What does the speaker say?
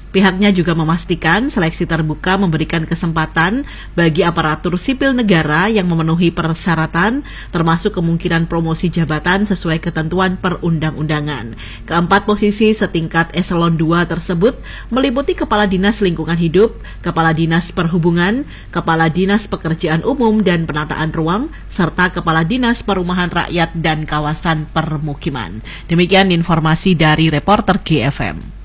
Pihaknya juga memastikan seleksi terbuka memberikan kesempatan bagi aparatur sipil negara yang memenuhi persyaratan, termasuk kemungkinan promosi jabatan sesuai ketentuan perundang-undangan. Keempat posisi setingkat eselon 2 tersebut meliputi Kepala Dinas Lingkungan Hidup, Kepala Dinas Perhubungan, Kepala Dinas Pekerjaan Umum dan Penataan Ruang, serta Kepala Dinas Perumahan Rakyat dan Kawasan Permukiman. Demikian informasi dari reporter GFM.